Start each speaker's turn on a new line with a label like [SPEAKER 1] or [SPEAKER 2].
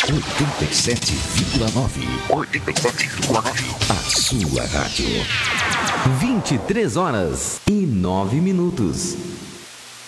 [SPEAKER 1] 87,9. 87,9. A sua rádio.
[SPEAKER 2] 23 horas e 9 minutos.